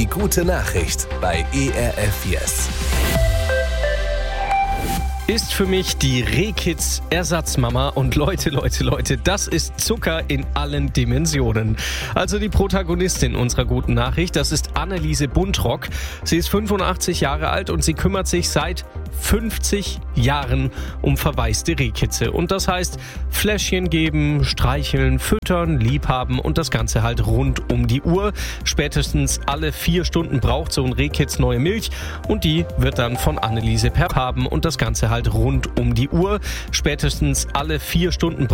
Die gute Nachricht bei ERF Yes. Ist für mich die Rehkids Ersatzmama und Leute, das ist Zucker in allen Dimensionen. Also die Protagonistin unserer guten Nachricht, das ist Anneliese Buntrock. Sie ist 85 Jahre alt und sie kümmert sich seit 50 Jahren um verwaiste Rehkitze. Und das heißt, Fläschchen geben, streicheln, füttern, liebhaben und das Ganze halt rund um die Uhr. Spätestens alle 4 Stunden braucht so ein Rehkitz neue Milch und die wird dann von Anneliese haben und das Ganze halt rund um die Uhr. Spätestens alle 4 Stunden